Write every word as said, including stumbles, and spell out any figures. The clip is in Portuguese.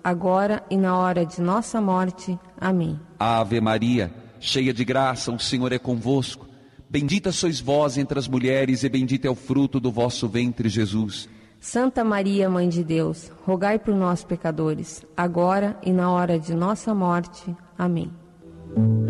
agora e na hora de nossa morte. Amém. Ave Maria, cheia de graça, o Senhor é convosco. Bendita sois vós entre as mulheres e bendito é o fruto do vosso ventre, Jesus. Santa Maria, Mãe de Deus, rogai por nós, pecadores, agora e na hora de nossa morte. Amém.